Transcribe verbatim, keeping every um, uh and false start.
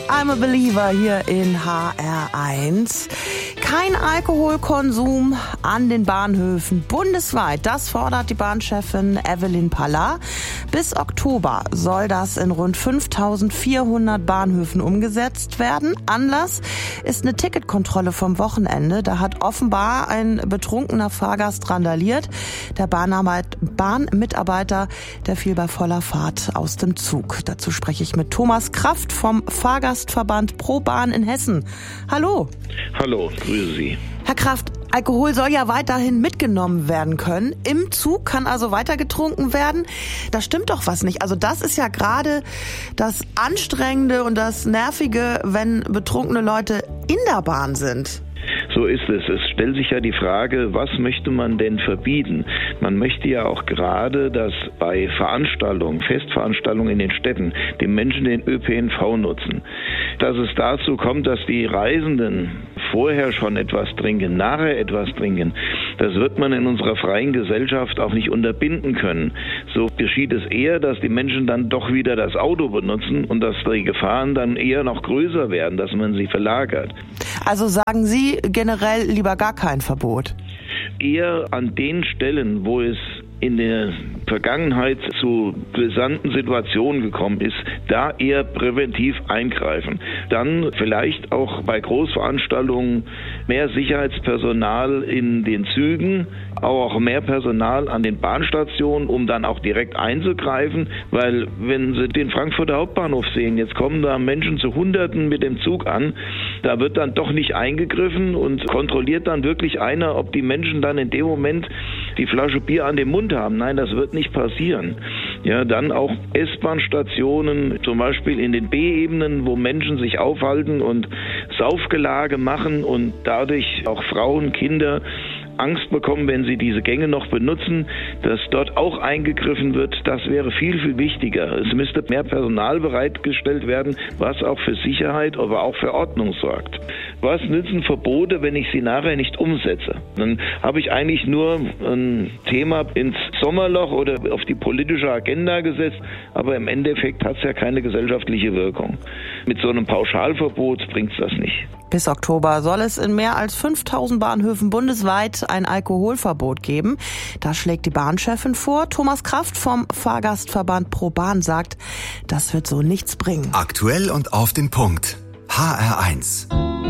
I'm a Believer hier in H R eins. Kein Alkoholkonsum an den Bahnhöfen bundesweit. Das fordert die Bahnchefin Evelyn Palla. Bis Oktober soll das in rund fünftausendvierhundert Bahnhöfen umgesetzt werden. Anlass ist eine Ticketkontrolle vom Wochenende. Da hat offenbar ein betrunkener Fahrgast randaliert. Der Bahnmitarbeiter, der fiel bei voller Fahrt aus dem Zug. Dazu spreche ich mit Thomas Kraft vom Fahrgastverband ProBahn in Hessen. Hallo. Hallo, grüße Sie. Herr Kraft, Alkohol soll ja weiterhin mitgenommen werden können. Im Zug kann also weiter getrunken werden. Da stimmt doch was nicht. Also das ist ja gerade das Anstrengende und das Nervige, wenn betrunkene Leute in der Bahn sind. So ist es. Es stellt sich ja die Frage, was möchte man denn verbieten? Man möchte ja auch gerade, dass bei Veranstaltungen, Festveranstaltungen in den Städten, die Menschen den Ö P N V nutzen. Dass es dazu kommt, dass die Reisenden vorher schon etwas trinken, nachher etwas trinken, das wird man in unserer freien Gesellschaft auch nicht unterbinden können. So geschieht es eher, dass die Menschen dann doch wieder das Auto benutzen und dass die Gefahren dann eher noch größer werden, dass man sie verlagert. Also sagen Sie generell lieber gar kein Verbot? Eher an den Stellen, wo es in der Vergangenheit zu brisanten Situationen gekommen ist, da eher präventiv eingreifen. Dann vielleicht auch bei Großveranstaltungen mehr Sicherheitspersonal in den Zügen, auch mehr Personal an den Bahnstationen, um dann auch direkt einzugreifen, weil wenn Sie den Frankfurter Hauptbahnhof sehen, jetzt kommen da Menschen zu Hunderten mit dem Zug an, da wird dann doch nicht eingegriffen und kontrolliert dann wirklich einer, ob die Menschen dann in dem Moment die Flasche Bier an den Mund haben. Nein, das wird nicht passieren. Ja, dann auch S-Bahn-Stationen, zum Beispiel in den B-Ebenen, wo Menschen sich aufhalten und Saufgelage machen und dadurch auch Frauen, Kinder Angst bekommen, wenn sie diese Gänge noch benutzen, dass dort auch eingegriffen wird, das wäre viel, viel wichtiger. Es müsste mehr Personal bereitgestellt werden, was auch für Sicherheit, aber auch für Ordnung sorgt. Was nützen Verbote, wenn ich sie nachher nicht umsetze? Dann habe ich eigentlich nur ein Thema ins Sommerloch oder auf die politische Agenda gesetzt, aber im Endeffekt hat es ja keine gesellschaftliche Wirkung. Mit so einem Pauschalverbot bringt es das nicht. Bis Oktober soll es in mehr als fünftausend Bahnhöfen bundesweit ein Alkoholverbot geben. Das schlägt die Bahnchefin vor. Thomas Kraft vom Fahrgastverband ProBahn sagt, das wird so nichts bringen. Aktuell und auf den Punkt. H R eins.